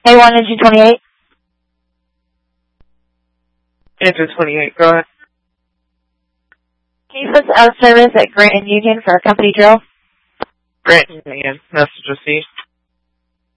A1 engine 28. Engine 28, go ahead. Can you put out of service at Grant and Union for a company drill? Grant and Union, message received.